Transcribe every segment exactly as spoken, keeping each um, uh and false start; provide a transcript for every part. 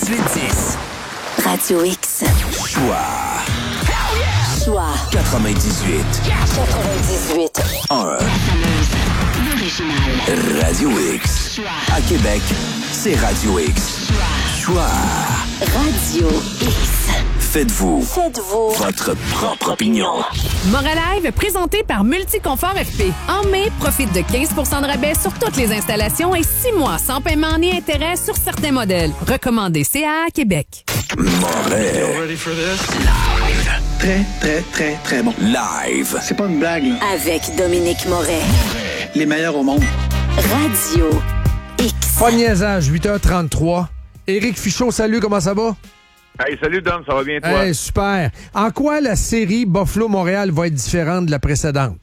quatre-vingt-dix-huit dix. Radio X. Choix. Choix. quatre-vingt-dix-huit. quatre-vingt-dix-huit. un. L'original. Radio X. Choix. À Québec, c'est Radio X. Choix. Choix. Radio X. Faites-vous. Faites-vous. Votre propre opinion. Moralive, présenté par Multiconfort F P. En mai, profite de quinze pour cent de rabais sur toutes les installations et six mois sans paiement ni intérêt sur certains modèles. Recommandé C A à Québec. Moret. Live. Très, très, très, très bon. Live. C'est pas une blague, là. Avec Dominique Moret. Les meilleurs au monde. Radio X. Pas de niaisage, huit heures trente-trois. Éric Fichot, salut, comment ça va? Hey, salut Dom, ça va bien toi? Hey, super. En quoi la série Buffalo-Montréal va être différente de la précédente?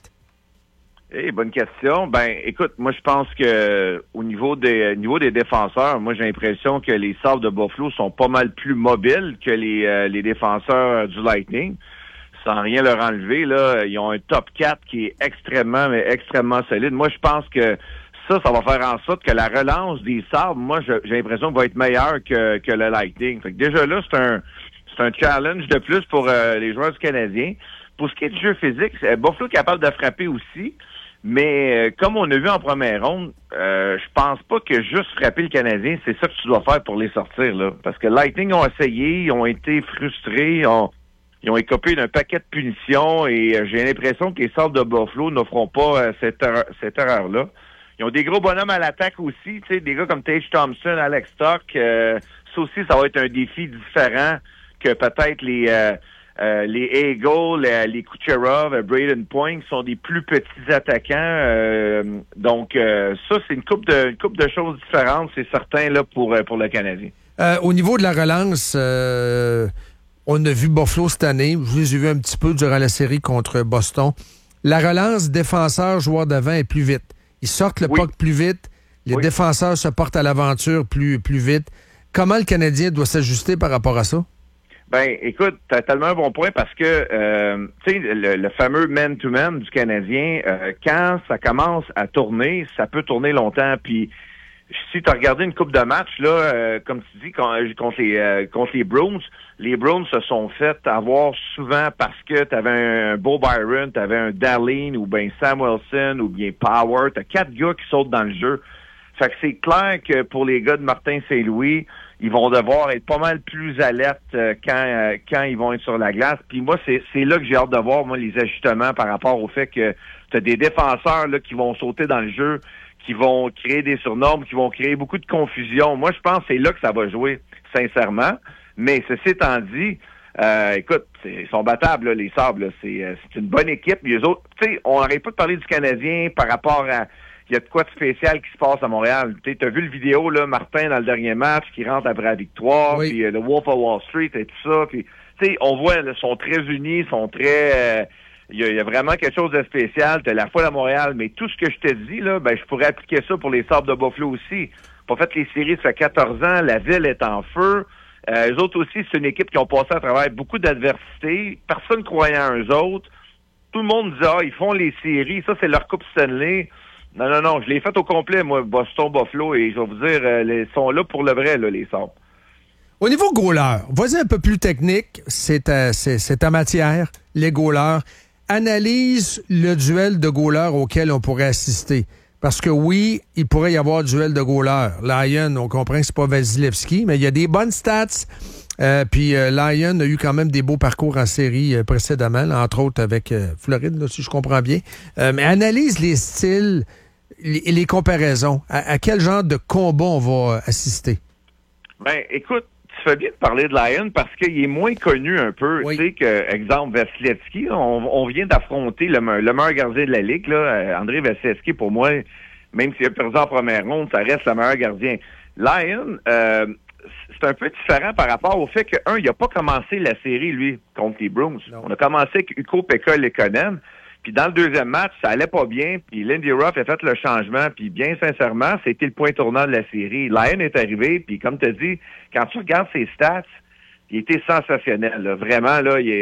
Hey, bonne question. Ben, écoute, moi je pense que au niveau des au niveau des défenseurs, moi j'ai l'impression que les Sabres de Buffalo sont pas mal plus mobiles que les euh, les défenseurs du Lightning. Sans rien leur enlever, là, ils ont un top quatre qui est extrêmement, mais extrêmement solide. Moi, je pense que ça, ça va faire en sorte que la relance des Sabres, moi, je, j'ai l'impression qu'elle va être meilleure que, que le Lightning. Fait que déjà là, c'est un c'est un challenge de plus pour euh, les joueurs du Canadien. Pour ce qui est du jeu physique, euh, Buffalo est capable de frapper aussi, mais euh, comme on a vu en première ronde, euh, je pense pas que juste frapper le Canadien, c'est ça que tu dois faire pour les sortir, là. Parce que Lightning ont essayé, ils ont été frustrés, ont, ils ont écopé d'un paquet de punitions et euh, j'ai l'impression que les Sabres de Buffalo ne feront pas euh, cette, erreur, cette erreur-là. Ils ont des gros bonhommes à l'attaque aussi, tu sais, des gars comme Tage Thompson, Alex Stock. Euh, ça aussi, ça va être un défi différent que peut-être les euh, euh, les Eagle, les, les Kucherov, Braden Point, qui sont des plus petits attaquants. Euh, donc, euh, ça, c'est une couple de une couple de choses différentes, c'est certain là pour pour le Canadien. Euh, au niveau de la relance, euh, on a vu Buffalo cette année. Je les ai vus un petit peu durant la série contre Boston. La relance défenseur-joueur d'avant est plus vite. Ils sortent le oui. puck plus vite. Les oui. défenseurs se portent à l'aventure plus, plus vite. Comment le Canadien doit s'ajuster par rapport à ça? Ben, écoute, t'as tellement un bon point parce que, euh, tu sais, le, le fameux man-to-man du Canadien, euh, quand ça commence à tourner, ça peut tourner longtemps. Puis, si tu as regardé une coupe de match, là, euh, comme tu dis, contre les, euh, contre les Bruins, les Bruins se sont fait avoir souvent parce que tu avais un Beau Byron, tu avais un Dahlin ou bien Samuelson ou bien Power. Tu as quatre gars qui sautent dans le jeu. Fait que c'est clair que pour les gars de Martin Saint-Louis, ils vont devoir être pas mal plus alertes euh, quand euh, quand ils vont être sur la glace. Puis moi, c'est c'est là que j'ai hâte de voir, moi, les ajustements par rapport au fait que tu as des défenseurs là qui vont sauter dans le jeu, qui vont créer des surnormes, qui vont créer beaucoup de confusion. Moi, je pense que c'est là que ça va jouer, sincèrement. Mais ceci étant dit, euh, écoute, c'est, ils sont battables, là, les Sabres. Là. C'est, euh, c'est une bonne équipe. Les autres, tu sais, on n'arrête pas de parler du Canadien par rapport à... Il y a de quoi de spécial qui se passe à Montréal. Tu as vu le vidéo, là, Martin, dans le dernier match, qui rentre après la victoire, oui. puis euh, le Wolf of Wall Street et tout ça. Puis, tu sais, on voit, ils sont très unis, ils sont très... Euh, Il y, a, il y a vraiment quelque chose de spécial. T'as la foule à Montréal, mais tout ce que je te dis, là, ben, je pourrais appliquer ça pour les Sabres de Buffalo aussi. Pas fait les séries, ça fait quatorze ans, la ville est en feu. Euh, eux autres aussi, c'est une équipe qui ont passé à travers beaucoup d'adversités. Personne croyait en eux autres. Tout le monde disait, ah, ils font les séries, ça, c'est leur Coupe Stanley. Non, non, non, je l'ai fait au complet, moi, Boston, Buffalo, et je vais vous dire, euh, ils sont là pour le vrai, là, les Sabres. Au niveau goaler, vas-y un peu plus technique, c'est ta, c'est, c'est ta matière, les goalers. Analyse le duel de goalers auquel on pourrait assister. Parce que oui, il pourrait y avoir duel de goalers. Lyon, on comprend que c'est pas Vasilevski, mais il y a des bonnes stats. Euh, puis euh, Lyon a eu quand même des beaux parcours en série euh, précédemment, là, entre autres avec euh, Floride, là, si je comprends bien. Euh, mais analyse les styles et les, les comparaisons. À, à quel genre de combat on va assister? Ben, écoute, tu fais bien de parler de Lyon parce qu'il est moins connu un peu. Oui. Tu sais que, exemple, Vasilevski, on, on vient d'affronter le, le meilleur gardien de la Ligue, là, André Vasilevski, pour moi, même s'il a perdu en première ronde, ça reste le meilleur gardien. Lyon, euh, c'est un peu différent par rapport au fait que, un, il n'a pas commencé la série, lui, contre les Bruins. Non. On a commencé avec Ukko, Pekka, Lekonen. Puis dans le deuxième match, ça allait pas bien. Puis Lindy Ruff a fait le changement. Puis bien sincèrement, c'était le point tournant de la série. Lyon est arrivé. Puis comme tu as dit, quand tu regardes ses stats, il était sensationnel. Là. Vraiment, là, il est,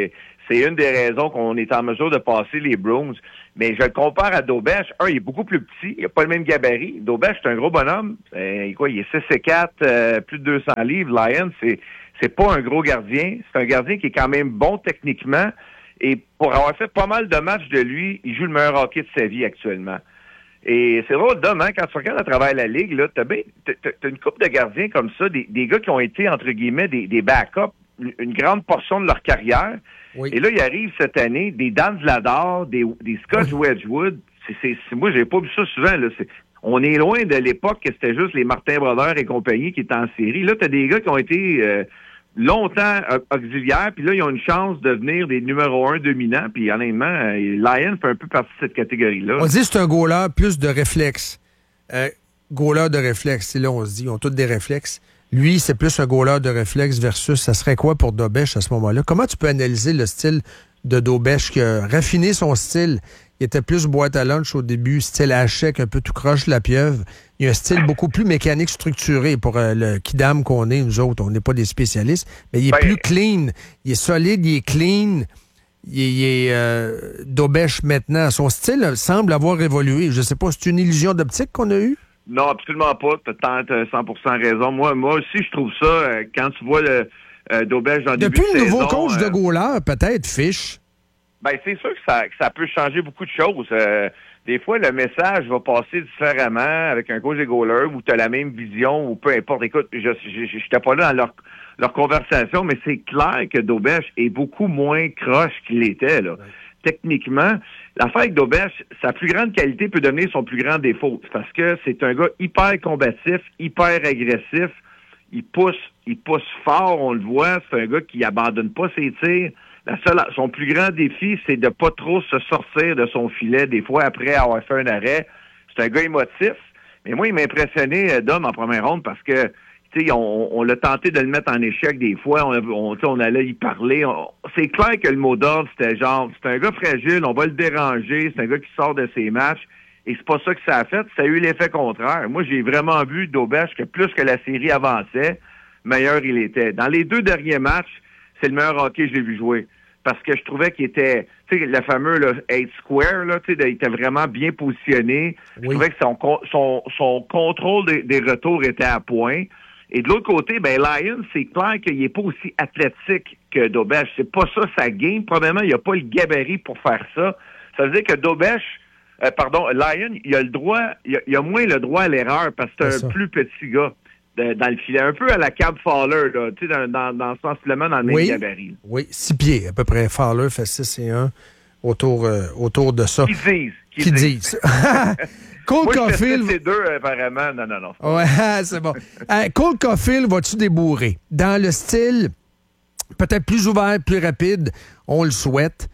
c'est une des raisons qu'on est en mesure de passer les Bruins. Mais je le compare à Dobèche. Un, il est beaucoup plus petit. Il n'a pas le même gabarit. Dobèche, c'est un gros bonhomme. Euh, quoi, il est six et quatre, euh, plus de deux cents livres. Lyon, c'est c'est pas un gros gardien. C'est un gardien qui est quand même bon techniquement. Et pour avoir fait pas mal de matchs de lui, il joue le meilleur hockey de sa vie actuellement. Et c'est drôle, Dom, hein, quand tu regardes à travers la ligue, là, t'as, ben, t'as, t'as une couple de gardiens comme ça, des, des gars qui ont été, entre guillemets, des, des backups, une, une grande portion de leur carrière. Oui. Et là, il arrive cette année des Dan Vladar, des, des Scott oui. Wedgwood. C'est, c'est, c'est, moi, j'ai pas vu ça souvent. Là. C'est, on est loin de l'époque que c'était juste les Martin Brodeur et compagnie qui étaient en série. Là, t'as des gars qui ont été euh, longtemps auxiliaires, puis là, ils ont une chance de devenir des numéro un dominants. Puis honnêtement, euh, Lyon fait un peu partie de cette catégorie-là. On dit que c'est un goaler plus de réflexes. Euh, goaler de réflexes, c'est là on se dit, ils ont tous des réflexes. Lui, c'est plus un goaler de réflexe versus, ça serait quoi pour Dobèche à ce moment-là? Comment tu peux analyser le style de Dobèche qui a raffiné son style? Il était plus boîte à lunch au début, style hachec, un peu tout croche la pieuvre. Il y a un style beaucoup plus mécanique structuré pour euh, le kidam qu'on est, nous autres. On n'est pas des spécialistes, mais il est ben, plus clean. Il est solide, il est clean. Il est, il est euh, Dobèche maintenant. Son style semble avoir évolué. Je ne sais pas, c'est une illusion d'optique qu'on a eue? Non, absolument pas. Tu as cent pour cent raison. Moi, moi aussi, je trouve ça, euh, quand tu vois le euh, Dobèche dans le début de saison... Depuis le nouveau coach euh, de goaler, peut-être, Fish. Ben, c'est sûr que ça, que ça peut changer beaucoup de choses. Euh, des fois, le message va passer différemment avec un coach de goaler où tu as la même vision ou peu importe. Écoute, je n'étais pas là dans leur, leur conversation, mais c'est clair que Dobèche est beaucoup moins croche qu'il était, là. Ouais. Techniquement, l'affaire avec Dobèche, sa plus grande qualité peut devenir son plus grand défaut. Parce que c'est un gars hyper combatif, hyper agressif. Il pousse, il pousse fort, on le voit. C'est un gars qui abandonne pas ses tirs. La seule, son plus grand défi, c'est de pas trop se sortir de son filet des fois après avoir fait un arrêt. C'est un gars émotif. Mais moi, il m'a impressionné, Dom, en première ronde parce que tu sais, on, on l'a tenté de le mettre en échec des fois. On, on, on allait y parler. On, c'est clair que le mot d'ordre, c'était genre, c'est un gars fragile, on va le déranger, c'est un gars qui sort de ses matchs. Et c'est pas ça que ça a fait. Ça a eu l'effet contraire. Moi, j'ai vraiment vu Dobèche que plus que la série avançait, meilleur il était. Dans les deux derniers matchs, c'est le meilleur hockey que j'ai vu jouer. Parce que je trouvais qu'il était, tu sais, le fameux là, eight square, là, tu sais, il était vraiment bien positionné. Oui. Je trouvais que son, son, son contrôle des, des retours était à point. Et de l'autre côté, ben Lyon, c'est clair qu'il n'est pas aussi athlétique que Dobèche. C'est pas ça sa game. Probablement, il n'a pas le gabarit pour faire ça. Ça veut dire que Dobèche, euh, pardon, Lyon, il a le droit, il a, il a moins le droit à l'erreur parce que c'est, c'est un ça. Plus petit gars de, dans le filet. Un peu à la Cab Fowler, là, tu sais, dans, dans, dans sensiblement dans le même oui, gabarit. Oui, six pieds à peu près. Fowler fait six et un autour, euh, autour de ça. Qui disent. Qui, qui disent. disent. Cole Moi, Caulfield. C'est deux, apparemment. Non, non, non. Ouais, c'est bon. euh, Cole Caulfield, vas-tu débourrer? Dans le style peut-être plus ouvert, plus rapide, on le souhaite.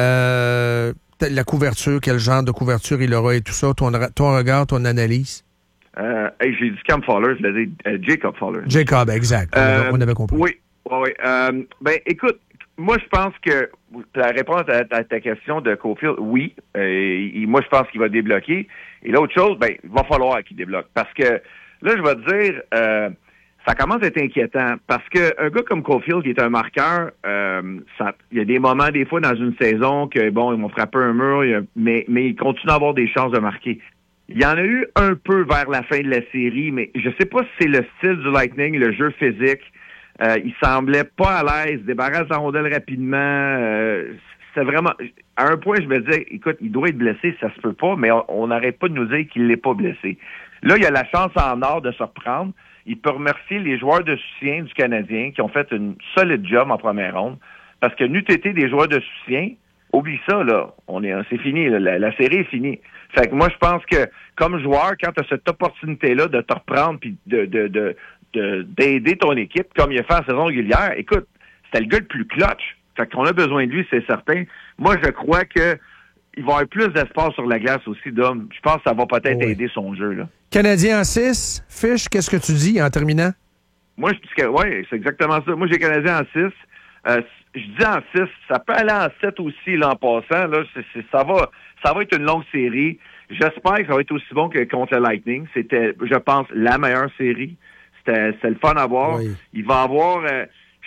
Euh, la couverture, quel genre de couverture il aura et tout ça, ton, ton regard, ton analyse? Euh, hey, j'ai dit Cam Fowler, je l'ai dit euh, Jacob Fowler. Jacob, exact. Euh, on avait compris. Oui, oui, oui. Euh, ben, écoute, moi, je pense que la réponse à, à ta question de Caulfield, oui. Euh, il, moi, je pense qu'il va débloquer. Et l'autre chose, ben, il va falloir qu'il débloque. Parce que, là, je vais te dire, euh, ça commence à être inquiétant. Parce que un gars comme Caulfield, qui est un marqueur, euh, ça, il y a des moments, des fois, dans une saison, que, bon, ils vont frapper un mur, a, mais, mais il continue à avoir des chances de marquer. Il y en a eu un peu vers la fin de la série, mais je sais pas si c'est le style du Lightning, le jeu physique. Euh, il semblait pas à l'aise, débarrasse la rondelle rapidement. Euh, c'est vraiment... À un point, je me disais, écoute, il doit être blessé, ça se peut pas, mais on n'arrête pas de nous dire qu'il l'est pas blessé. Là, il a la chance en or de se reprendre. Il peut remercier les joueurs de soutien du Canadien qui ont fait une solide job en première ronde. Parce que n'eût été des joueurs de soutien, oublie ça, là. On est, c'est fini, là, la, la série est finie. Fait que moi, je pense que, comme joueur, quand tu as cette opportunité-là de te reprendre puis de, de, de, de, d'aider ton équipe, comme il a fait en saison régulière, écoute, c'était le gars le plus clutch. Fait qu'on a besoin de lui, c'est certain. Moi, je crois que il va y avoir plus d'espace sur la glace aussi, Dom. Je pense que ça va peut-être oui. aider son jeu, là. Canadien en six. Fish, qu'est-ce que tu dis en terminant? Moi, je dis que, oui, c'est exactement ça. Moi, j'ai Canadien en six. Euh, je dis en six. Ça peut aller en sept aussi, l'an passant, là. C'est, c'est, ça va, ça va être une longue série. J'espère que ça va être aussi bon que contre le Lightning. C'était, je pense, la meilleure série. C'était, c'était le fun à voir. Oui. Il va avoir, euh, je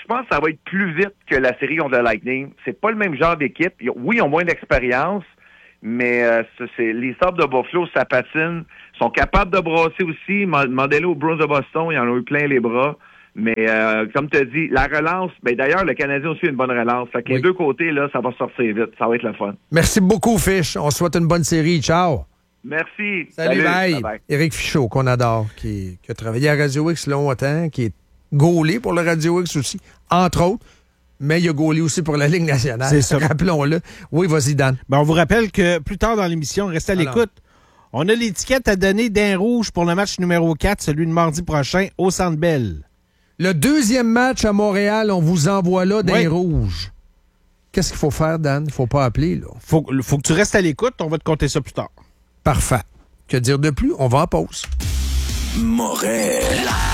je pense que ça va être plus vite que la série contre le Lightning. C'est pas le même genre d'équipe. Ils ont- oui, ils ont moins d'expérience, mais euh, c'est, c'est, les Sabres de Buffalo, ça patine. Ils sont capables de brasser aussi. Demandez-le aux Bruins de Boston, ils en ont eu plein les bras. Mais euh, comme tu as dit, la relance, ben d'ailleurs, le Canadien aussi a une bonne relance. Fait que Oui. les deux côtés, là, ça va sortir vite. Ça va être le fun. Merci beaucoup, Fish. On souhaite une bonne série. Ciao. Merci. Salut, bye. Bye-bye. Éric Fichaud, qu'on adore, qui, qui a travaillé à Radio X longtemps, qui est gaulé pour le Radio X aussi, entre autres, mais il a gaulé aussi pour la Ligue nationale. C'est ça. Rappelons-le. Oui, vas-y, Dan. Ben, on vous rappelle que plus tard dans l'émission, restez à Alors. l'écoute. On a l'étiquette à donner d'un rouge pour le match numéro quatre, celui de mardi prochain au Centre Bell. Le deuxième match à Montréal, on vous envoie là d'un Oui. rouge. Qu'est-ce qu'il faut faire, Dan? Il faut pas appeler, là. Faut, faut que tu restes à l'écoute, on va te compter ça plus tard. Parfait. Que dire de plus? On va en pause. Morel.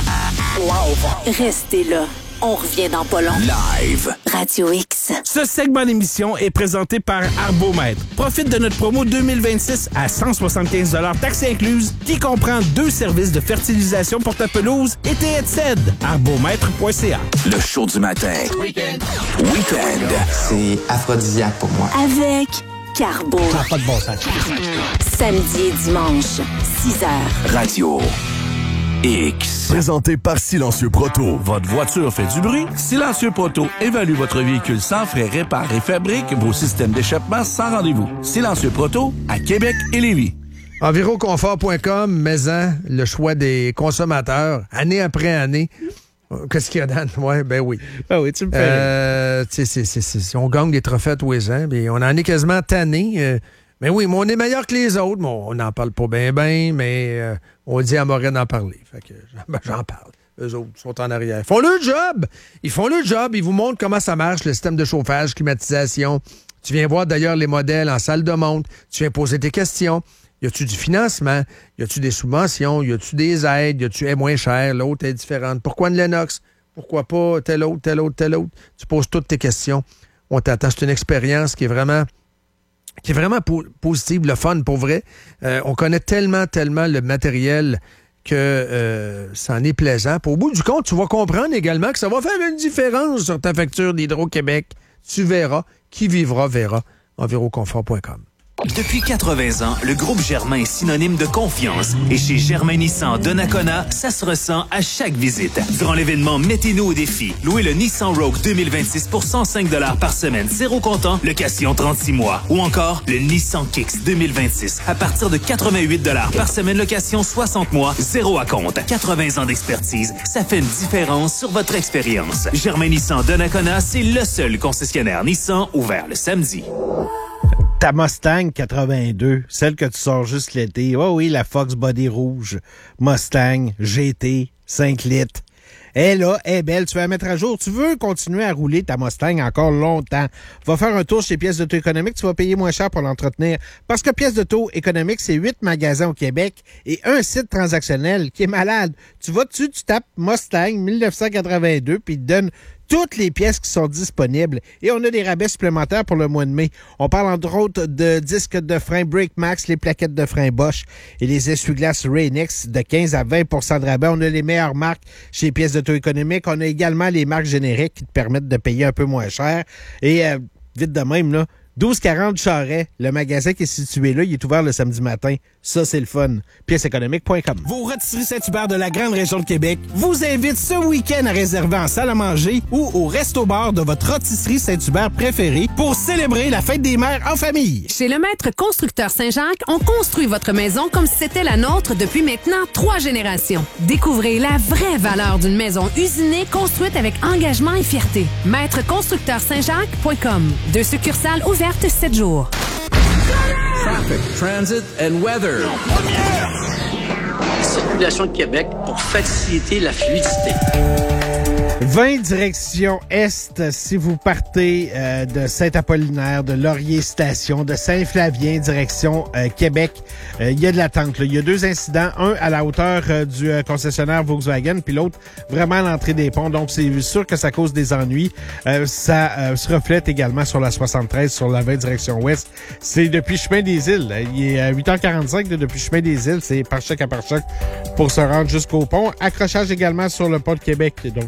Live. Restez là. On revient dans pas long. Live. Radio X. Ce segment d'émission est présenté par Arbomètre. Profite de notre promo deux mille vingt-six à cent soixante-quinze taxes incluses qui comprend deux services de fertilisation pour ta pelouse et tes headsets. arbomètre point c a. Le show du matin. Weekend. Weekend. C'est aphrodisiaque pour moi. Avec Carbo. Pas de bon sens. Samedi et dimanche, six heures. Radio X. Présenté par Silencieux Proto. Votre voiture fait du bruit? Silencieux Proto évalue votre véhicule sans frais, répare et fabrique vos systèmes d'échappement sans rendez-vous. Silencieux Proto à Québec et Lévis. Enviroconfort point com, maison, le choix des consommateurs, année après année. Qu'est-ce qu'il y a, Dan? Ouais, ben oui. Ah oui, tu me fais. Euh, tu sais, c'est, c'est, c'est, on gagne des trophées tous les ans, puis on en est quasiment tanné. Euh, mais oui, mais on est meilleur que les autres. Bon, on n'en parle pas bien, bien, mais euh, on dit à Morin d'en parler. Fait que ben, j'en parle. Eux autres sont en arrière. Ils font le job! Ils font le job. Ils vous montrent comment ça marche, le système de chauffage, climatisation. Tu viens voir d'ailleurs les modèles en salle de montre. Tu viens poser tes questions. Y a-tu du financement? Y a-tu des subventions? Y a-tu des aides? Y a-tu est moins cher? L'autre est différente. Pourquoi une Lennox? Pourquoi pas tel autre, tel autre, tel autre? Tu poses toutes tes questions. On t'attend. C'est une expérience qui est vraiment qui est vraiment po- positive, le fun, pour vrai. Euh, on connaît tellement, tellement le matériel que euh, ça en est plaisant. Puis au bout du compte, tu vas comprendre également que ça va faire une différence sur ta facture d'Hydro-Québec. Tu verras. Qui vivra, verra. enviroconfort point com. Depuis quatre-vingts ans, le groupe Germain est synonyme de confiance. Et chez Germain Nissan de Nakona, ça se ressent à chaque visite. Durant l'événement Mettez-nous au défi, louez le Nissan Rogue deux mille vingt-six pour cent cinq dollars par semaine, zéro comptant, location trente-six mois. Ou encore, le Nissan Kicks deux mille vingt-six, à partir de quatre-vingt-huit dollars par semaine, location soixante mois, zéro à compte. quatre-vingts ans d'expertise, ça fait une différence sur votre expérience. Germain Nissan de Nakona, c'est le seul concessionnaire Nissan ouvert le samedi. Ta Mustang quatre-vingt-deux, celle que tu sors juste l'été. Oh oui, la Fox Body rouge. Mustang, G T, cinq litres. Elle est là, elle est belle, tu vas la mettre à jour. Tu veux continuer à rouler ta Mustang encore longtemps. Va faire un tour chez Pièces d'Auto Économique, tu vas payer moins cher pour l'entretenir. Parce que Pièces d'Auto Économique, c'est huit magasins au Québec et un site transactionnel qui est malade. Tu vas dessus, tu tapes Mustang dix-neuf cent quatre-vingt-deux, puis il te donne toutes les pièces qui sont disponibles. Et on a des rabais supplémentaires pour le mois de mai. On parle entre autres de disques de frein Brake Max, les plaquettes de frein Bosch et les essuie-glaces Rain-X de quinze à vingt pour cent de rabais. On a les meilleures marques chez Pièces d'Auto Économique. On a également les marques génériques qui te permettent de payer un peu moins cher. Et euh, vite de même, là, douze quarante Charret, le magasin qui est situé là, il est ouvert le samedi matin. Ça, c'est le fun. pièces économiques point com. Vos rôtisseries Saint-Hubert de la grande région de Québec vous invitent ce week-end à réserver en salle à manger ou au resto-bar de votre rôtisserie Saint-Hubert préférée pour célébrer la fête des mères en famille. Chez le Maître Constructeur Saint-Jacques, on construit votre maison comme si c'était la nôtre depuis maintenant trois générations. Découvrez la vraie valeur d'une maison usinée construite avec engagement et fierté. maître constructeur saint jacques point com. Deux succursales ouvertes sept jours. Traffic, transit and weather. Circulation de Québec pour faciliter la fluidité. vingt direction Est si vous partez euh, de Saint-Apollinaire, de Laurier-Station, de Saint-Flavien, direction euh, Québec. Euh, il y a de l'attente. Il y a deux incidents. Un à la hauteur euh, du euh, concessionnaire Volkswagen, puis l'autre vraiment à l'entrée des ponts. Donc, c'est sûr que ça cause des ennuis. Euh, ça euh, se reflète également sur la soixante-treize, sur la vingt direction Ouest. C'est depuis Chemin des Îles. Il est à huit heures quarante-cinq là, depuis Chemin des Îles. C'est par choc à par choc pour se rendre jusqu'au pont. Accrochage également sur le pont de Québec. Donc, évidemment,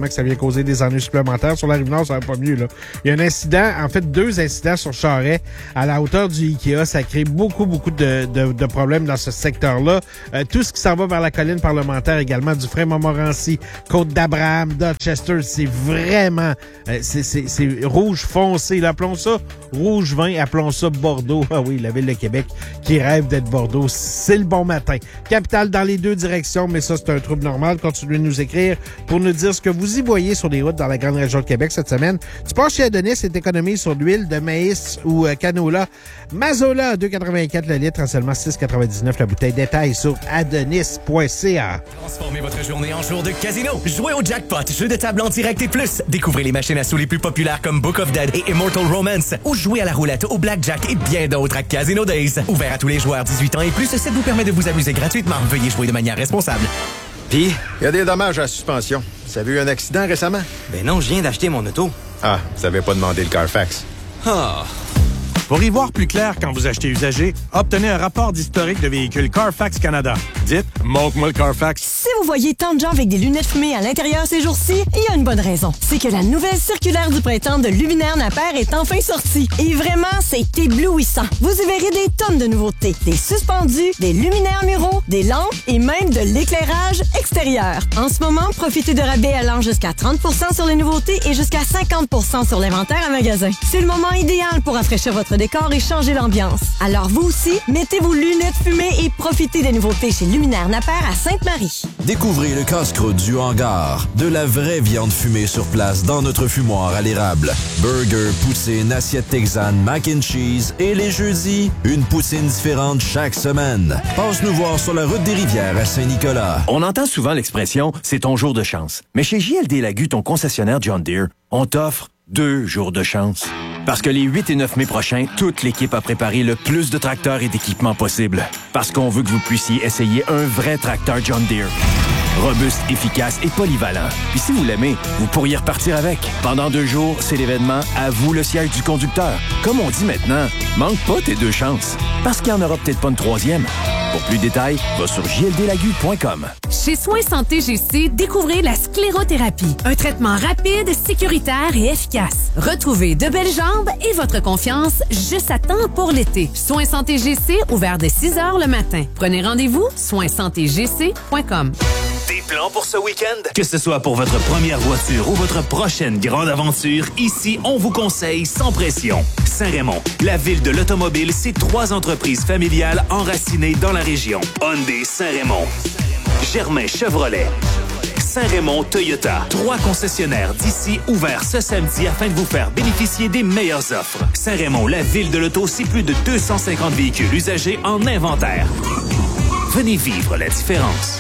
que ça vient causer des ennuis supplémentaires. Sur la Rive-Nord, ça va pas mieux, là. Il y a un incident, en fait, deux incidents sur Charest à la hauteur du Ikea. Ça crée beaucoup, beaucoup de, de, de problèmes dans ce secteur-là. Euh, tout ce qui s'en va vers la colline parlementaire également, Dufresne-Montmorency, Côte-d'Abraham, Dorchester, c'est vraiment... Euh, c'est, c'est, c'est rouge foncé. Là, appelons ça rouge vin, appelons ça Bordeaux. Ah oui, la ville de Québec qui rêve d'être Bordeaux. C'est le bon matin. Capitale dans les deux directions, mais ça, c'est un trouble normal. Continuez de nous écrire pour nous dire ce que vous y voyez sur les routes dans la grande région de Québec cette semaine. Tu penses chez Adonis, c'est économie sur l'huile de maïs ou euh, canola. Mazola, deux quatre-vingt-quatre le litre, en seulement six quatre-vingt-dix-neuf la bouteille. Détail sur adonis point c a. Transformez votre journée en jour de casino. Jouez au jackpot, jeu de table en direct et plus. Découvrez les machines à sous les plus populaires comme Book of Dead et Immortal Romance. Ou jouez à la roulette, au blackjack et bien d'autres à Casino Days. Ouvert à tous les joueurs dix-huit ans et plus, ça vous permet de vous amuser gratuitement. Veuillez jouer de manière responsable. Puis, il y a des dommages à la suspension. Vous avez eu un accident récemment? Ben non, je viens d'acheter mon auto. Ah, vous avez pas demandé le Carfax. Ah... Pour y voir plus clair quand vous achetez usagé, obtenez un rapport d'historique de véhicule Carfax Canada. Dites « Montre-moi le Carfax ». Si vous voyez tant de gens avec des lunettes fumées à l'intérieur ces jours-ci, il y a une bonne raison. C'est que la nouvelle circulaire du printemps de Luminaire Napper est enfin sortie. Et vraiment, c'est éblouissant. Vous y verrez des tonnes de nouveautés. Des suspendus, des luminaires muraux, des lampes et même de l'éclairage extérieur. En ce moment, profitez de rabais allant jusqu'à trente pour cent sur les nouveautés et jusqu'à cinquante pour cent sur l'inventaire à magasin. C'est le moment idéal pour rafraîchir votre décor et changer l'ambiance. Alors vous aussi, mettez vos lunettes fumées et profitez des nouveautés chez Luminaire Napper à Sainte-Marie. Découvrez le casse-croûte du hangar. De la vraie viande fumée sur place dans notre fumoir à l'érable. Burger, poutine, assiette texane, mac and cheese et les jeudis, une poutine différente chaque semaine. Passe nous voir sur la route des Rivières à Saint-Nicolas. On entend souvent l'expression « c'est ton jour de chance ». Mais chez J L D Lagu, ton concessionnaire John Deere, on t'offre deux jours de chance. Parce que les huit et neuf mai prochains, toute l'équipe a préparé le plus de tracteurs et d'équipements possible. Parce qu'on veut que vous puissiez essayer un vrai tracteur John Deere. Robuste, efficace et polyvalent. Puis si vous l'aimez, vous pourriez repartir avec. Pendant deux jours, c'est l'événement « À vous le siège du conducteur ». Comme on dit maintenant, manque pas tes deux chances. Parce qu'il n'y en aura peut-être pas une troisième. Pour plus de détails, va sur j l d lagu point com. Chez Soins Santé G C, découvrez la sclérothérapie. Un traitement rapide, sécuritaire et efficace. Retrouvez de belles jambes et votre confiance juste à temps pour l'été. Soins Santé G C, ouvert dès six heures le matin. Prenez rendez-vous, soins santé g c point com. Des plans pour ce week-end? Que ce soit pour votre première voiture ou votre prochaine grande aventure, ici, on vous conseille sans pression. Saint-Raymond, la ville de l'automobile, c'est trois entreprises familiales enracinées dans la région. Hyundai Saint-Raymond, Germain Chevrolet, Saint-Raymond Toyota. Trois concessionnaires d'ici ouverts ce samedi afin de vous faire bénéficier des meilleures offres. Saint-Raymond, la ville de l'auto, c'est plus de deux cent cinquante véhicules usagés en inventaire. Venez vivre la différence.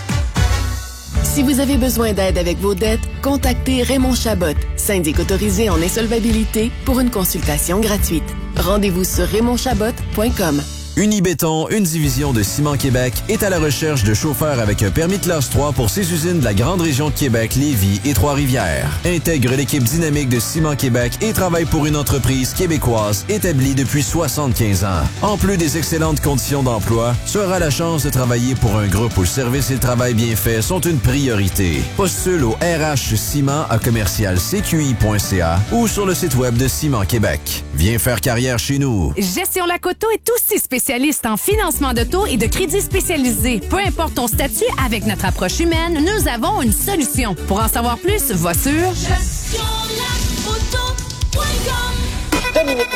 Si vous avez besoin d'aide avec vos dettes, contactez Raymond Chabot, syndic autorisé en insolvabilité, pour une consultation gratuite. Rendez-vous sur raymond chabot point com. Unibéton, une division de Ciment Québec, est à la recherche de chauffeurs avec un permis classe trois pour ses usines de la grande région de Québec, Lévis et Trois-Rivières. Intègre l'équipe dynamique de Ciment Québec et travaille pour une entreprise québécoise établie depuis soixante-quinze ans. En plus des excellentes conditions d'emploi, tu auras la chance de travailler pour un groupe où le service et le travail bien fait sont une priorité. Postule au R H Ciment à commercial c q i point c a ou sur le site web de Ciment Québec. Viens faire carrière chez nous. Gestion Lacoto est aussi spécialisée en financement d'auto et de crédits spécialisés. Peu importe ton statut, avec notre approche humaine, nous avons une solution. Pour en savoir plus, va sur gestion lacoto point com. Dominique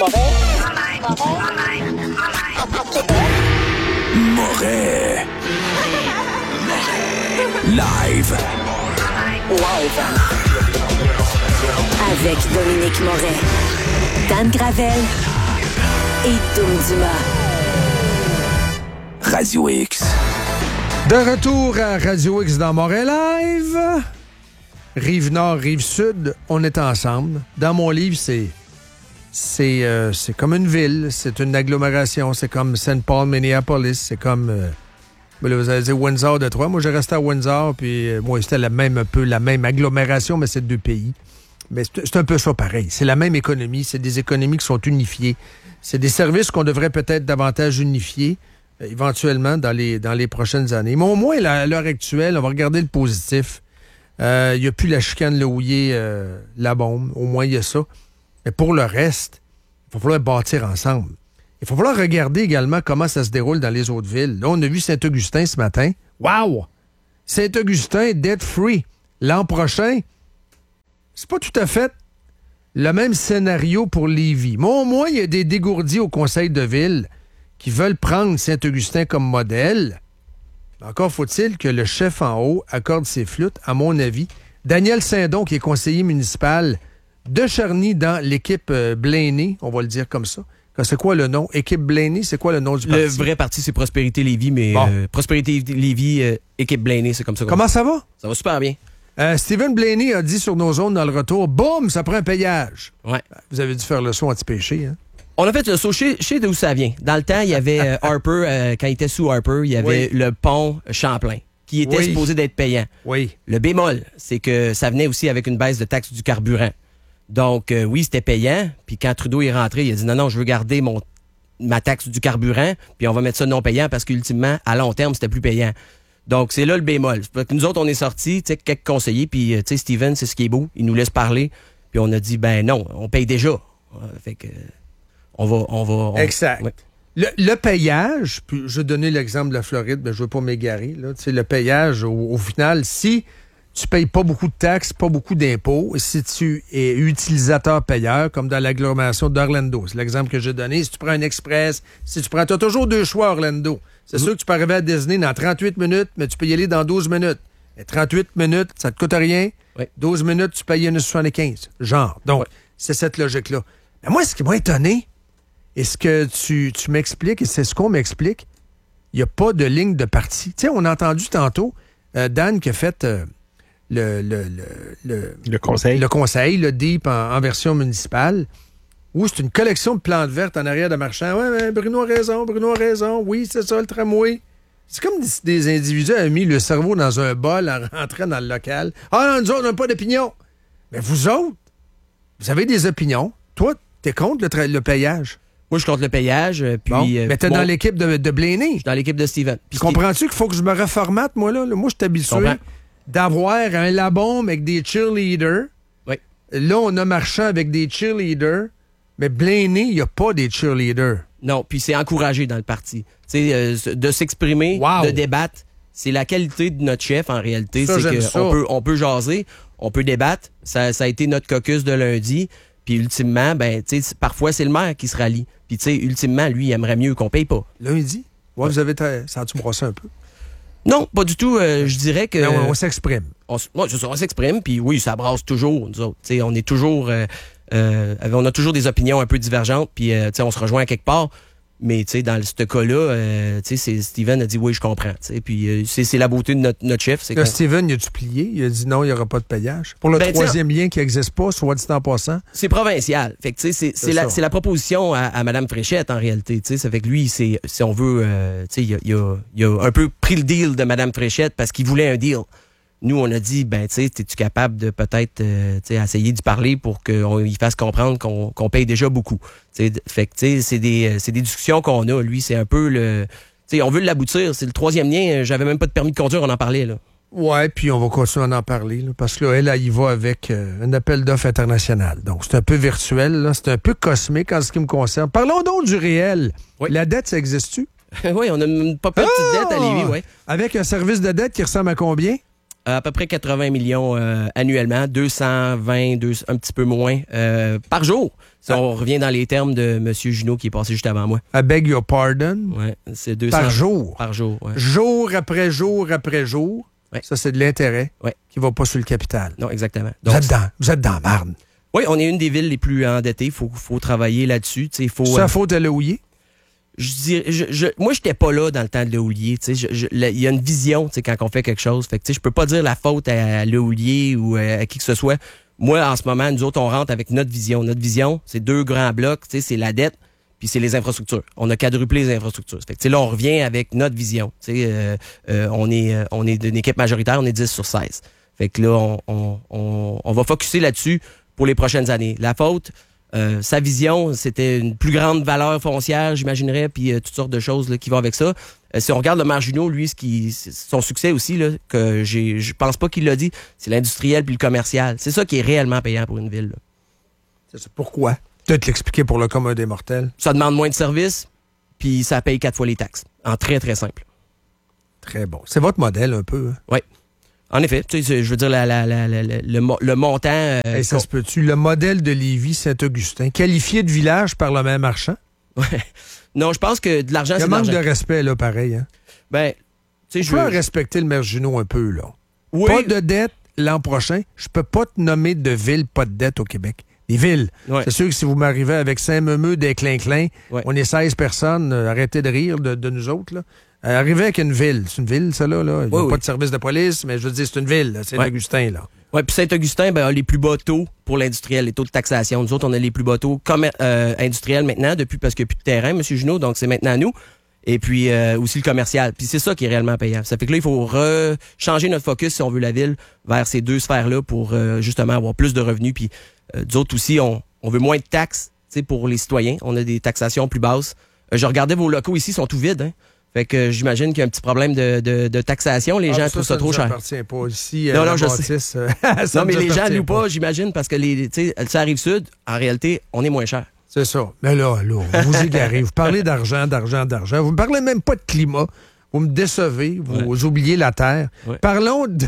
Moret. Live. Live. Avec Dominique Moret, Dan Gravel et Doom Dumas. Radio X. De retour à Radio X dans Montréal Live. Rive-Nord, Rive-Sud, on est ensemble. Dans mon livre, c'est c'est euh, c'est comme une ville, c'est une agglomération, c'est comme Saint Paul, Minneapolis, c'est comme euh, vous allez dire Windsor, Detroit. Moi, j'ai resté à Windsor, puis euh, moi, c'était la même un peu la même agglomération, mais c'est deux pays. Mais c'est, c'est un peu ça pareil. C'est la même économie, c'est des économies qui sont unifiées. C'est des services qu'on devrait peut-être davantage unifier euh, éventuellement dans les dans les prochaines années. Mais au moins, là, à l'heure actuelle, on va regarder le positif. Il euh, n'y a plus la chicane, le houillé, euh, la bombe. Au moins, il y a ça. Mais pour le reste, il va falloir bâtir ensemble. Il va falloir regarder également comment ça se déroule dans les autres villes. Là, on a vu Saint-Augustin ce matin. Wow! Saint-Augustin, debt free. L'an prochain, c'est pas tout à fait le même scénario pour Lévis. Mais au moins, il y a des dégourdis au conseil de ville qui veulent prendre Saint-Augustin comme modèle. Encore faut-il que le chef en haut accorde ses flûtes, à mon avis. Daniel Saint-Don, qui est conseiller municipal de Charny dans l'équipe euh, Blaney, on va le dire comme ça. C'est quoi le nom? Équipe Blaney, c'est quoi le nom du parti? Le vrai parti, c'est Prospérité Lévis, mais bon. euh, Prospérité Lévis, euh, équipe Blaney, c'est comme ça. Comment ça va? Ça va super bien. Euh, Stephen Blaney a dit sur nos zones dans le retour, boum, ça prend un payage. Ouais. Vous avez dû faire le saut anti-péché, hein? On a fait le saut chez, chez d'où ça vient. Dans le temps, il y avait euh, Harper, euh, quand il était sous Harper, il y avait oui. le pont Champlain, qui était oui. supposé d'être payant. Oui. Le bémol, c'est que ça venait aussi avec une baisse de taxe du carburant. Donc, euh, oui, c'était payant. Puis quand Trudeau est rentré, il a dit non, non, je veux garder mon ma taxe du carburant, puis on va mettre ça non payant parce qu'ultimement, à long terme, c'était plus payant. Donc, c'est là le bémol. Nous autres, on est sortis, tu sais, quelques conseillers, puis, tu sais, Steven, c'est ce qui est beau, il nous laisse parler, puis on a dit, ben non, on paye déjà. Fait que, on va... On va on... Exact. Ouais. Le, le payage, puis je vais donner l'exemple de la Floride, mais je veux pas m'égarer, là. Tu sais, le payage, au, au final, si tu payes pas beaucoup de taxes, pas beaucoup d'impôts, si tu es utilisateur-payeur, comme dans l'agglomération d'Orlando, c'est l'exemple que j'ai donné, si tu prends un express, si tu prends, tu as toujours deux choix à Orlando. C'est mmh. sûr que tu peux arriver à Disney dans trente-huit minutes, mais tu peux y aller dans douze minutes. Et trente-huit minutes, ça te coûte rien. Oui. douze minutes, tu payes une soixante-quinze. Genre. Donc, oui. c'est cette logique-là. Mais moi, ce qui m'a étonné, et ce que tu, tu m'expliques, et c'est ce qu'on m'explique, il n'y a pas de ligne de parti. Tu sais, on a entendu tantôt euh, Dan qui a fait... Euh, Le, le, le, le, le conseil. Le conseil, le D E E P en, en version municipale, où c'est une collection de plantes vertes en arrière de marchand. Ouais, ouais, Bruno a raison, Bruno a raison. Oui, c'est ça, le tramway. C'est comme des, des individus avaient mis le cerveau dans un bol en rentrant dans le local. Ah non, nous autres, on n'a pas d'opinion. Mais vous autres, vous avez des opinions. Toi, t'es contre le, tra- le payage. Moi, je contre le payage. Puis, bon, euh, mais t'es bon, dans l'équipe de, de Blaney. Je suis dans l'équipe de Steven. Puis comprends-tu qu'il faut que je me reformate, moi, là? Moi, je suis habitué d'avoir un labombe avec des cheerleaders. Oui. Là, on a Marchand avec des cheerleaders. Mais Blaney, il n'y a pas des cheerleaders. Non, puis c'est encouragé dans le parti. Tu sais, euh, de s'exprimer, wow. de débattre, c'est la qualité de notre chef, en réalité. Ça, c'est qu'on peut, on peut jaser, on peut débattre. Ça, ça a été notre caucus de lundi. Puis ultimement, ben, tu sais, parfois, c'est le maire qui se rallie. Puis, tu sais, ultimement, lui, il aimerait mieux qu'on paye pas. Lundi? Ouais, vous avez... Ta... Ça a-tu brossé un peu? Non, pas du tout. Euh, je dirais que... Mais on, on s'exprime. On, ouais, on s'exprime, puis oui, ça brasse toujours, nous autres. T'sais, on est toujours... Euh, euh, on a toujours des opinions un peu divergentes, puis euh, on se rejoint à quelque part. Mais dans ce cas-là, euh, Steven a dit oui, je comprends. Puis euh, c'est la beauté de notre, notre chef. Là, Steven, il a-tu plié? Il a dit non, il n'y aura pas de payage. Pour le ben, troisième lien qui n'existe pas, soit dit en passant. C'est provincial. Fait que c'est la, la proposition à, à Mme Fréchette, en réalité. Ça fait que lui, si on veut, euh, il, a, il, a, il a un peu pris le deal de Mme Fréchette parce qu'il voulait un deal. Nous, on a dit, ben, tu sais, es-tu capable de peut-être euh, essayer d'y parler pour qu'il fasse comprendre qu'on qu'on paye déjà beaucoup? T'sais, fait que, tu sais, c'est des, des discussions qu'on a. Lui, c'est un peu le... Tu sais, on veut l'aboutir. C'est le troisième lien. J'avais même pas de permis de conduire, on en parlait, là. Ouais, puis on va continuer à en parler, là, parce que là, elle, elle y va avec euh, un appel d'offres international. Donc, c'est un peu virtuel, là. C'est un peu cosmique en ce qui me concerne. Parlons donc du réel. Oui. La dette, ça existe-tu? Oui, on a une pas petite ah! dette à Lévis, oui. Avec un service de dette qui ressemble à combien? À peu près quatre-vingts millions euh, annuellement, deux cent vingt, deux, un petit peu moins euh, par jour. Si ah. on revient dans les termes de M. Junot qui est passé juste avant moi. I beg your pardon? Ouais, c'est deux cents par jour? Par jour, ouais. Jour après jour après jour? Ouais. Ça, c'est de l'intérêt ouais. qui ne va pas sur le capital. Non, exactement. Donc, vous, êtes dans, vous êtes dans Marne. Oui, on est une des villes les plus endettées. Il faut, faut travailler là-dessus. C'est la euh, faute à Lehouillier? Je dirais, je, je, moi, j'étais pas là dans le temps de Lehouillier. Il y a une vision quand on fait quelque chose. Fait que je peux pas dire la faute à, à Lehouillier ou à, à qui que ce soit. Moi, en ce moment, nous autres, on rentre avec notre vision. Notre vision, c'est deux grands blocs. C'est la dette, puis c'est les infrastructures. On a quadruplé les infrastructures. Fait que là, on revient avec notre vision. Euh, euh, on est euh, on est une équipe majoritaire, on est dix sur seize. Fait que là, on, on, on, on va focusser là-dessus pour les prochaines années. La faute... Euh, sa vision, c'était une plus grande valeur foncière, j'imaginerais, puis euh, toutes sortes de choses là, qui vont avec ça. Euh, si on regarde le Marginaux, lui, ce qui, son succès aussi, là, que j'ai, je pense pas qu'il l'a dit, c'est l'industriel puis le commercial. C'est ça qui est réellement payant pour une ville. Là. C'est ça. Pourquoi? Peut-être l'expliquer pour le commun des mortels. Ça demande moins de services, puis ça paye quatre fois les taxes. En très, très simple. Très bon. C'est votre modèle un peu. Hein? Oui. En effet, tu sais, je veux dire, la, la, la, la, le, le montant... Euh, hey, ça se peut-tu? Le modèle de Lévis-Saint-Augustin, qualifié de village par le même marchand? Ouais. Non, je pense que de l'argent, c'est de l'argent. Il manque de respect, là, pareil. Hein? Ben, tu sais, je veux... veux... respecter le Marginaux un peu, là. Oui. Pas de dette l'an prochain. Je peux pas te nommer de ville pas de dette au Québec. Les villes. Ouais. C'est sûr que si vous m'arrivez avec Saint-Memeux, des Clinclins, ouais. on est seize personnes, euh, arrêtez de rire de, de nous autres, là. Euh, arriver avec une ville. C'est une ville, ça, là. là. Il n'y a oui, pas oui. de service de police, mais je veux dire, c'est une ville, là. Saint-Augustin, là. Oui, puis Saint-Augustin ben, a les plus bas taux pour l'industriel, les taux de taxation. Nous autres, on a les plus bas taux comme euh, industriels maintenant, depuis parce qu'il n'y a plus de terrain, M. Junot, donc c'est maintenant à nous. Et puis euh, aussi le commercial. Puis c'est ça qui est réellement payant. Ça fait que là, il faut re- changer notre focus, si on veut la ville, vers ces deux sphères-là pour euh, justement avoir plus de revenus. Puis euh, nous autres aussi, on, on veut moins de taxes pour les citoyens. On a des taxations plus basses. Euh, je regardais vos locaux ici, ils sont tout vides. Hein? Fait que euh, j'imagine qu'il y a un petit problème de, de, de taxation. Les ah, gens ça, trouvent ça, ça trop cher. Ça pas ici. Non, euh, non, je sais. Euh, non, mais les gens ne louent pas, j'imagine, parce que les, ça arrive sud, en réalité, on est moins cher. C'est ça. Mais là, là, vous égarez. Vous parlez d'argent, d'argent, d'argent. Vous me parlez même pas de climat. Vous me décevez. Vous ouais. oubliez la Terre. Ouais. Parlons de...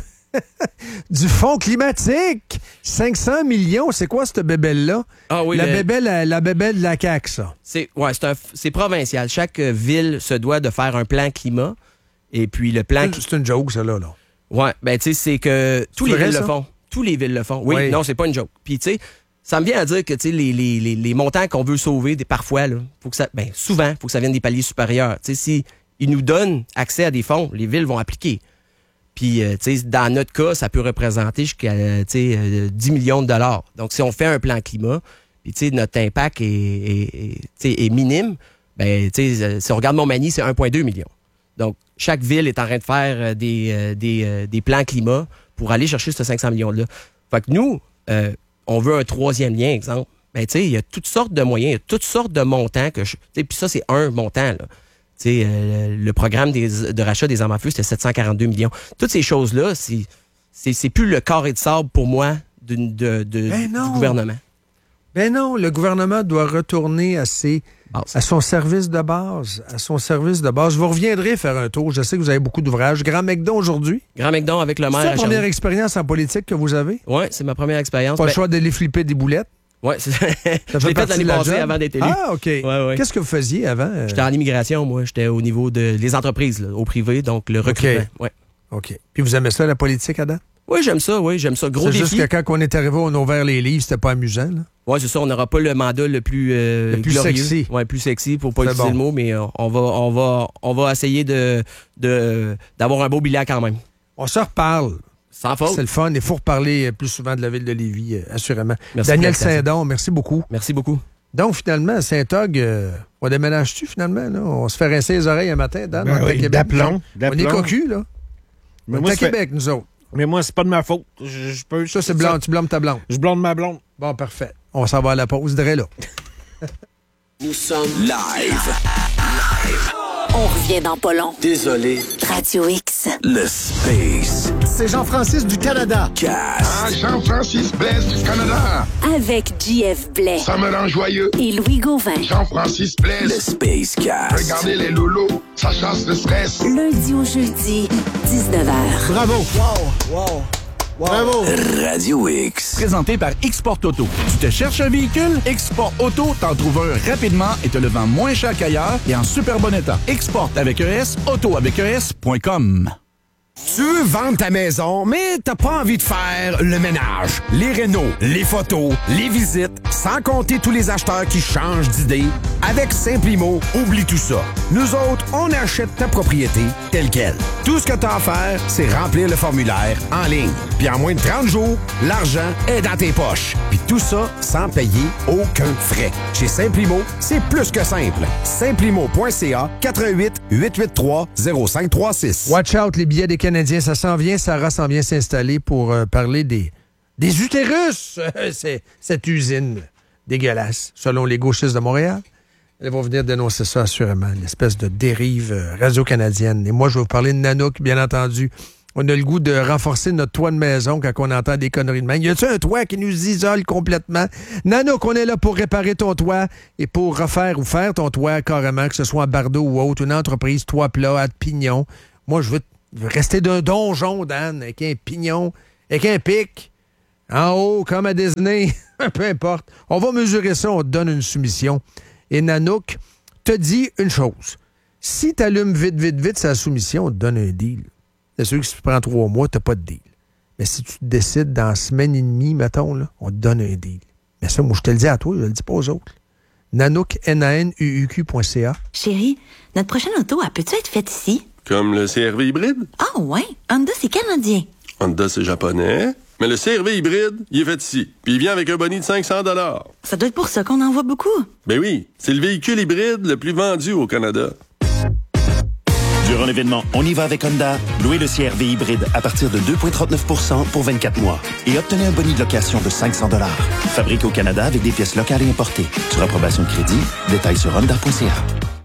du fonds climatique. cinq cents millions, c'est quoi cette bébelle-là? Ah oui, la, le... bébelle, la, la bébelle de la C A Q, ça. C'est, ouais, c'est, un, c'est provincial. Chaque ville se doit de faire un plan climat. Et puis le plan... C'est, c'est une joke, ça, là. là. Ouais, ben tu sais, c'est que tous les villes ça? le font. Tous les villes le font. Oui, oui. Non, c'est pas une joke. Puis tu sais, ça me vient à dire que tu sais, les, les, les, les montants qu'on veut sauver, des, parfois, là, faut que ça, ben souvent, il faut que ça vienne des paliers supérieurs. Tu sais, si ils nous donnent accès à des fonds, les villes vont appliquer. Puis, euh, tu sais, dans notre cas, ça peut représenter jusqu'à, tu sais, euh, dix millions de dollars. Donc, si on fait un plan climat, puis, tu sais, notre impact est, est, est, est minime, ben, tu sais, si on regarde Montmagny, c'est un virgule deux million. Donc, chaque ville est en train de faire des, euh, des, euh, des plans climat pour aller chercher ce cinq cents millions-là. Fait que nous, euh, on veut un troisième lien, exemple. Ben, tu sais, il y a toutes sortes de moyens, il y a toutes sortes de montants que je... Tu sais, puis ça, c'est un montant, là. Tu sais, euh, le programme des, de rachat des armes à feu, c'était sept cent quarante-deux millions. Toutes ces choses-là, c'est, c'est, c'est plus le carré de sable pour moi de, de, de, ben du gouvernement. Ben non, le gouvernement doit retourner à, ses, à son service de base. À son service de base. Vous reviendrez faire un tour. Je sais que vous avez beaucoup d'ouvrages. Grand McDon aujourd'hui. Grand McDon avec le maire. C'est la première Charlie. expérience en politique que vous avez? Oui, c'est ma première expérience. Pas ben... le choix d'aller flipper des boulettes? Oui, c'est ça. Je l'ai fait l'année passée avant d'être élu. Ah, OK. Ouais, ouais. Qu'est-ce que vous faisiez avant? J'étais en immigration, moi. J'étais au niveau de les entreprises, là, au privé, donc le recrutement. OK. Ouais. OK. Puis vous aimez ça, la politique, Adam? Oui, j'aime ça, oui, j'aime ça. Gros c'est défi. C'est juste que quand on est arrivé, on a ouvert les livres, c'était pas amusant, là? Oui, c'est ça. On n'aura pas le mandat le plus, euh, le plus glorieux. sexy. Oui, plus sexy, pour pas utiliser bon. le mot, mais euh, on va, on va, on va essayer de, de, d'avoir un beau bilan quand même. On se reparle. Sans faute. C'est le fun. Il faut reparler plus souvent de la ville de Lévis, euh, assurément. Merci Daniel Saint-Don, merci beaucoup. Merci beaucoup. Donc, finalement, Saint-Og, euh, on déménage-tu, finalement? Là? On se fait rincer les oreilles un matin, Dan? Ben oui, Québec, d'aplomb, d'aplomb. On est cocus, là. Mais on est à Québec, fait... nous autres. Mais moi, c'est pas de ma faute. Je, je peux... Ça, c'est blanc. Tu blâmes ta blonde. Je blâme ma blonde. Bon, parfait. On s'en va à la pause, dirais là. Nous sommes live. Live. On revient dans pas long. Désolé. Radio X. Le Space. C'est Jean-Francis du Canada. Cast. Ah, Jean-Francis Blaise du Canada. Avec J F Blais. Ça me rend joyeux. Et Louis Gauvin. Jean-Francis Blaise. Le Space Cast. Regardez les loulous, ça chasse le stress. Lundi au jeudi, dix-neuf heures. Bravo. Wow, wow. Wow. Bravo! Radio X. Présenté par Export Auto. Tu te cherches un véhicule? Export Auto t'en trouve un rapidement et te le vend moins cher qu'ailleurs et en super bon état. Export avec E S, auto avec E S point com. Tu veux vendre ta maison, mais t'as pas envie de faire le ménage, les rénaux, les photos, les visites, sans compter tous les acheteurs qui changent d'idée. Avec Simplimo, oublie tout ça. Nous autres, on achète ta propriété telle quelle. Tout ce que t'as à faire, c'est remplir le formulaire en ligne. Puis en moins de trente jours, l'argent est dans tes poches. Puis tout ça sans payer aucun frais. Chez Simplimo, c'est plus que simple. Simplimo point C A quatre un huit, huit huit trois, zéro cinq trois six. Watch out, les billets des Canadiens, ça s'en vient. Sarah s'en vient s'installer pour euh, parler des, des utérus. C'est cette usine dégueulasse, selon les gauchistes de Montréal. Elles vont venir dénoncer ça, assurément, l'espèce de dérive radio-canadienne. Et moi, je vais vous parler de Nanook, bien entendu. On a le goût de renforcer notre toit de maison quand on entend des conneries de même. Y a-t-il un toit qui nous isole complètement? Nanook, on est là pour réparer ton toit et pour refaire ou faire ton toit carrément, que ce soit en bardeau ou autre, une entreprise toit plat, à pignon. Moi, je veux, je veux rester d'un donjon, Dan, avec un pignon, avec un pic, en haut, comme à Disney, peu importe. On va mesurer ça, on te donne une soumission. Et Nanook te dit une chose. Si tu allumes vite, vite, vite sa soumission, on te donne un deal. C'est sûr que si tu prends trois mois, tu n'as pas de deal. Mais si tu te décides dans une semaine et demie, mettons, là, on te donne un deal. Mais ça, moi, je te le dis à toi, je ne le dis pas aux autres. Nanook, N A N U U Q point C A. Chérie, notre prochaine auto, elle peut-tu être faite ici? Comme le C R V hybride? Ah oh, ouais, Honda, c'est canadien. Honda, c'est japonais. Mais le C R V hybride, il est fait ici. Puis il vient avec un boni de cinq cents dollars. Ça doit être pour ça qu'on en voit beaucoup. Ben oui, c'est le véhicule hybride le plus vendu au Canada. Durant l'événement On y va avec Honda, louez le C R V hybride à partir de deux virgule trente-neuf pour cent pour vingt-quatre mois et obtenez un boni de location de cinq cents dollars. Fabriqué au Canada avec des pièces locales et importées. Sur approbation de crédit, détails sur honda point c a.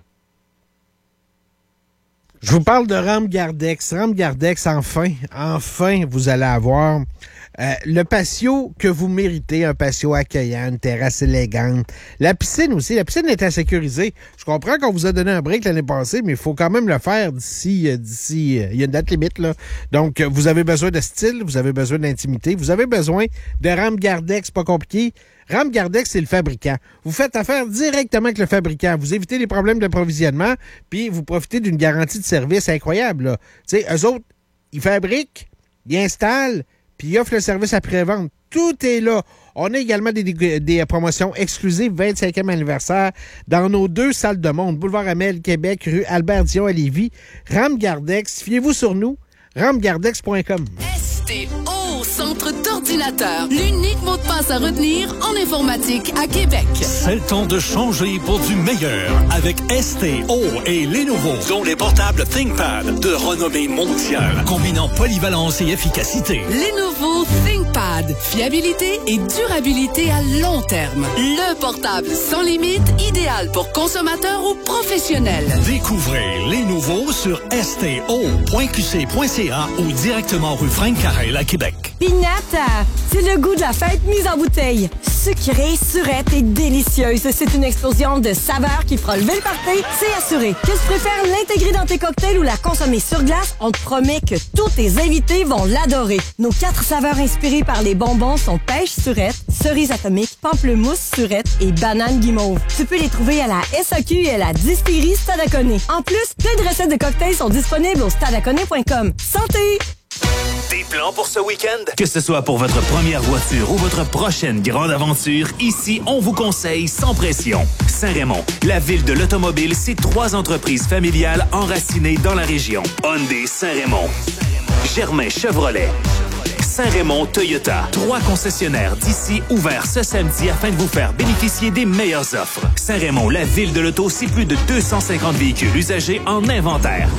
Je vous parle de Ram Gardex. Ram Gardex, enfin, enfin, vous allez avoir euh, le patio que vous méritez, un patio accueillant, une terrasse élégante. La piscine aussi, la piscine est à sécuriser. Je comprends qu'on vous a donné un break l'année passée, mais il faut quand même le faire d'ici, euh, d'ici, euh, il y a une date limite, là. Donc, vous avez besoin de style, vous avez besoin d'intimité, vous avez besoin de Ram Gardex, pas compliqué. Ram Gardex, c'est le fabricant. Vous faites affaire directement avec le fabricant. Vous évitez les problèmes d'approvisionnement, puis vous profitez d'une garantie de service incroyable, là. Tu sais, eux autres, ils fabriquent, ils installent, puis ils offrent le service après-vente. Tout est là. On a également des, des, des promotions exclusives, vingt-cinquième anniversaire, dans nos deux salles de monde, Boulevard Amel, Québec, rue Albert-Dion à Lévis. Ram Gardex, fiez-vous sur nous, ram gardex point com. S T O, Centre d'ordinateur, l'unique mot de passe à retenir en informatique à Québec. C'est le temps de changer pour du meilleur avec S T O et Lenovo, dont les portables ThinkPad de renommée mondiale, combinant polyvalence et efficacité. Lenovo ThinkPad, fiabilité et durabilité à long terme. Le portable sans limite, idéal pour consommateurs ou professionnels. Découvrez Lenovo sur S T O point Q C point C A ou directement rue Frank-Carrel à Québec. Pignata, c'est le goût de la fête mise en bouteille. Sucrée, surette et délicieuse. C'est une explosion de saveurs qui fera lever le party, c'est assuré. Que tu préfères l'intégrer dans tes cocktails ou la consommer sur glace, on te promet que tous tes invités vont l'adorer. Nos quatre saveurs inspirées par les bonbons sont pêche surette, cerise atomique, pamplemousse surette et banane guimauve. Tu peux les trouver à la S A Q et à la distillerie Stadaconé. En plus, plein de recettes de cocktails sont disponibles au stadaconé point com. Santé! Des plans pour ce week-end? Que ce soit pour votre première voiture ou votre prochaine grande aventure, ici, on vous conseille sans pression. Saint-Raymond, la ville de l'automobile, c'est trois entreprises familiales enracinées dans la région. Hyundai Saint-Raymond, Germain Chevrolet, Saint-Raymond Toyota. Trois concessionnaires d'ici ouverts ce samedi afin de vous faire bénéficier des meilleures offres. Saint-Raymond, la ville de l'auto, c'est plus de deux cent cinquante véhicules usagés en inventaire.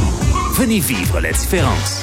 Venez vivre la différence.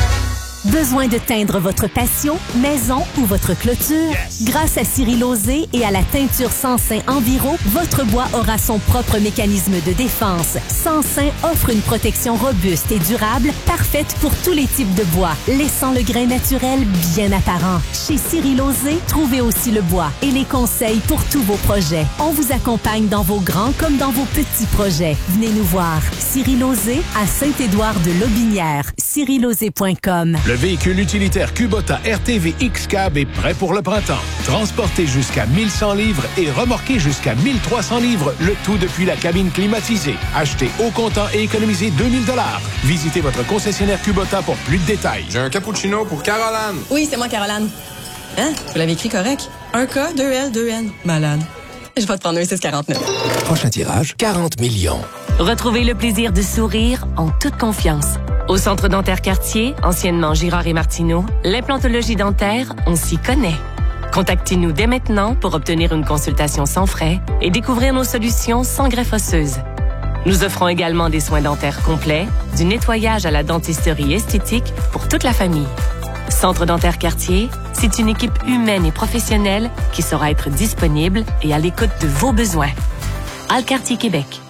Besoin de teindre votre patio, maison ou votre clôture? Yes. Grâce à Cyril Lauzé et à la teinture Sansin Enviro, votre bois aura son propre mécanisme de défense. Sansin offre une protection robuste et durable, parfaite pour tous les types de bois, laissant le grain naturel bien apparent. Chez Cyril Lauzé, trouvez aussi le bois et les conseils pour tous vos projets. On vous accompagne dans vos grands comme dans vos petits projets. Venez nous voir. Cyril Lauzé à Saint-Édouard-de-Lobinière. cyril lauzé point com. Le véhicule utilitaire Kubota R T V X-Cab est prêt pour le printemps. Transporté jusqu'à mille cent livres et remorqué jusqu'à mille trois cents livres, le tout depuis la cabine climatisée. Achetez au comptant et économisez deux mille dollars. Visitez votre concessionnaire Kubota pour plus de détails. J'ai un cappuccino pour Caroline. Oui, c'est moi, Caroline. Hein? Vous l'avez écrit correct. Un K, deux L, deux N. Malade. Je vais te prendre un six quarante-neuf. Prochain tirage, quarante millions. Retrouvez le plaisir de sourire en toute confiance. Au Centre dentaire Cartier, anciennement Girard et Martineau, l'implantologie dentaire, on s'y connaît. Contactez-nous dès maintenant pour obtenir une consultation sans frais et découvrir nos solutions sans greffe osseuse. Nous offrons également des soins dentaires complets, du nettoyage à la dentisterie esthétique pour toute la famille. Centre dentaire Cartier, C'est une équipe humaine et professionnelle qui saura être disponible et à l'écoute de vos besoins. Alcartier Québec.